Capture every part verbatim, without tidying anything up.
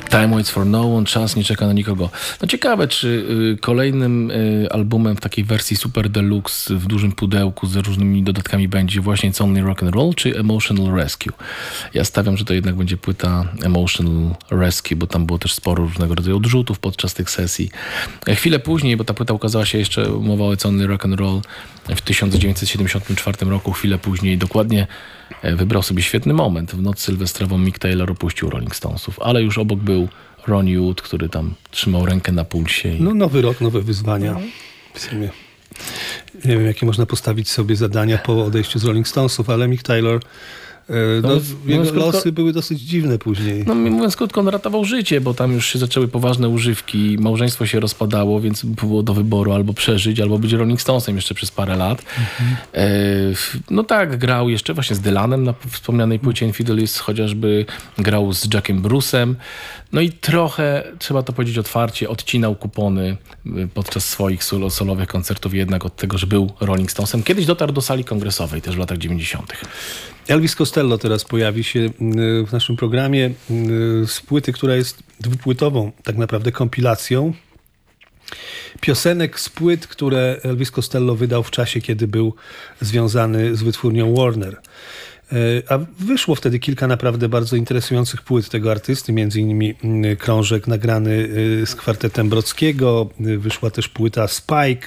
Time Waits for No One, czas nie czeka na nikogo. No ciekawe, czy y, kolejnym y, albumem w takiej wersji super deluxe w dużym pudełku z różnymi dodatkami będzie właśnie It's Only Rock and Roll, czy Emotional Rescue. Ja stawiam, że to jednak będzie płyta Emotional Rescue, bo tam było też sporo różnego rodzaju odrzutów podczas tych sesji. Chwilę później, bo ta płyta ukazała się jeszcze, mowa o It's Only Rock and Roll w tysiąc dziewięćset siedemdziesiątym czwartym roku, chwilę później dokładnie wybrał sobie świetny moment. W noc sylwestrową Mick Taylor opuścił Rolling Stonesów, ale już obok był Ronnie Wood, który tam trzymał rękę na pulsie. I... No nowy rok, nowe wyzwania. No. W sumie nie wiem, jakie można postawić sobie zadania po odejściu z Rolling Stonesów, ale Mick Taylor, no, no, jego krótko, losy były dosyć dziwne później. No mówiąc krótko, on ratował życie, bo tam już się zaczęły poważne używki, małżeństwo się rozpadało, więc było do wyboru albo przeżyć, albo być Rolling Stonesem jeszcze przez parę lat. Mhm. E, no tak, grał jeszcze właśnie z Dylanem na wspomnianej płycie Infidelist, chociażby grał z Jackiem Bruce'em. No i trochę, trzeba to powiedzieć otwarcie, odcinał kupony podczas swoich solo, solowych koncertów jednak od tego, że był Rolling Stonesem. Kiedyś dotarł do sali kongresowej, też w latach dziewięćdziesiątych. Elvis Costello teraz pojawi się w naszym programie z płyty, która jest dwupłytową tak naprawdę kompilacją piosenek z płyt, które Elvis Costello wydał w czasie, kiedy był związany z wytwórnią Warner. A wyszło wtedy kilka naprawdę bardzo interesujących płyt tego artysty, między innymi krążek nagrany z kwartetem Brodzkiego, wyszła też płyta Spike,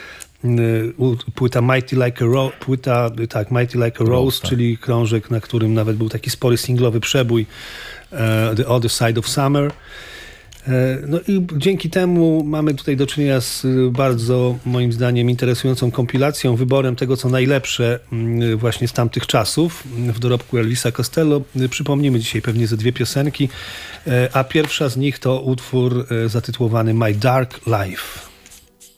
płyta Mighty Like a Rose, płyta, tak, Mighty Like a Rose, tak. Czyli krążek, na którym nawet był taki spory singlowy przebój The Other Side of Summer. No i dzięki temu mamy tutaj do czynienia z bardzo, moim zdaniem, interesującą kompilacją, wyborem tego, co najlepsze właśnie z tamtych czasów w dorobku Elvisa Costello. Przypomnimy dzisiaj pewnie ze dwie piosenki, a pierwsza z nich to utwór zatytułowany My Dark Life.